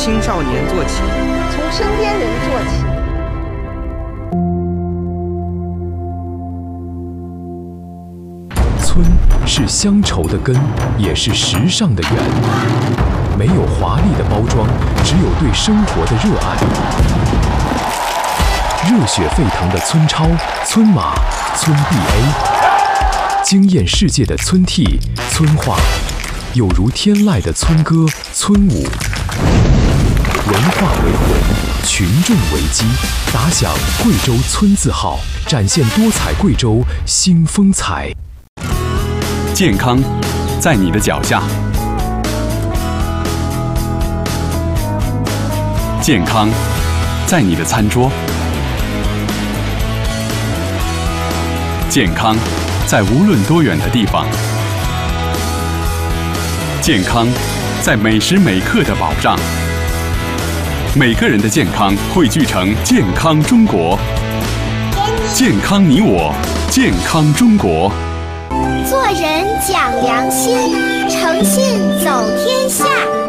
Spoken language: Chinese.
青少年做起， 从身边人做起。 村是乡愁的根，也是时尚的源。没有华丽的包装，只有对生活的热爱。热血沸腾的村超、村马、村 BA， 惊艳世界的村 T、村话，有如天籁的村歌、村舞。文化为魂，群众为基，打响贵州村字号，展现多彩贵州新风采。 健康在你的脚下，健康在你的餐桌，健康在无论多远的地方，健康在每时每刻的保障。每个人的健康汇聚成健康中国，健康你我，健康中国。 做人讲良心，诚信走天下。